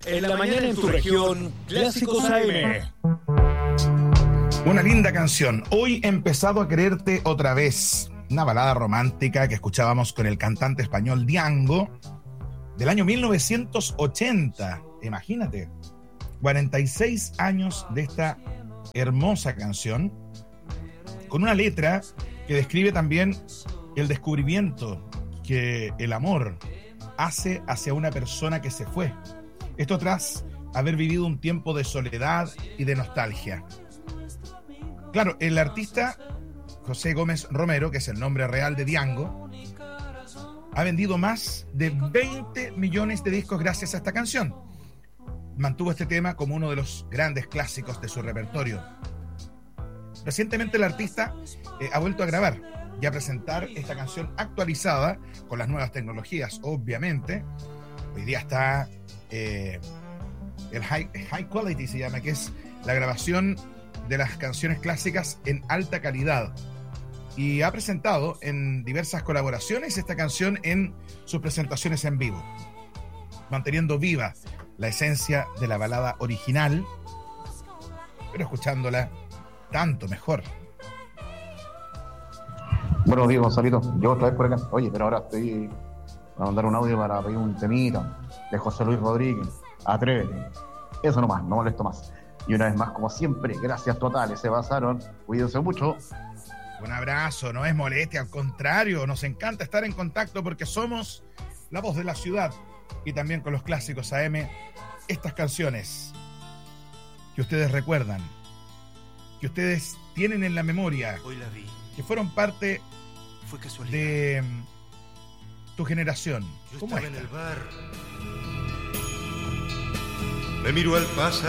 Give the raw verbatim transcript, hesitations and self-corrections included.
En la mañana en tu región, Clásicos A M. Una linda canción. Hoy he empezado a quererte otra vez. Una balada romántica que escuchábamos con el cantante español Diango del año mil novecientos ochenta. Imagínate, cuarenta y seis años de esta hermosa canción, con una letra que describe también el descubrimiento que el amor hace hacia una persona que se fue. Esto tras haber vivido un tiempo de soledad y de nostalgia. Claro, el artista José Gómez Romero, que es el nombre real de Diango, ha vendido más de veinte millones de discos gracias a esta canción. Mantuvo este tema como uno de los grandes clásicos de su repertorio. Recientemente el artista eh, ha vuelto a grabar y a presentar esta canción actualizada con las nuevas tecnologías, obviamente. Hoy día está eh, el high, high Quality, se llama, que es la grabación de las canciones clásicas en alta calidad. Y ha presentado en diversas colaboraciones esta canción en sus presentaciones en vivo, manteniendo viva la esencia de la balada original, pero escuchándola tanto mejor. Buenos días, Gonzalito. Yo otra vez por acá. Oye, pero ahora estoy a mandar un audio para pedir un temita de José Luis Rodríguez. Atrévete. Eso nomás, no molesto más. Y una vez más, como siempre, gracias totales, se pasaron. Cuídense mucho. Un abrazo, no es molestia, al contrario, nos encanta estar en contacto porque somos la voz de la ciudad y también con los Clásicos A M, estas canciones que ustedes recuerdan, que ustedes tienen en la memoria, Hoy la vi. que fueron parte Fue casualidad. de um, tu generación. Yo ¿Cómo estaba esta? en el bar. Me miró al pasar.